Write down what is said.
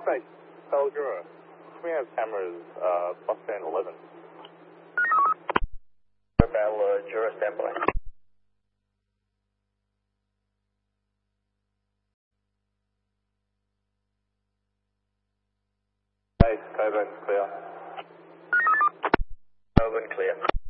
Base, Jura. We have cameras, bus stand 11. Jura standby. Base, Coburn, clear. Coburn, clear.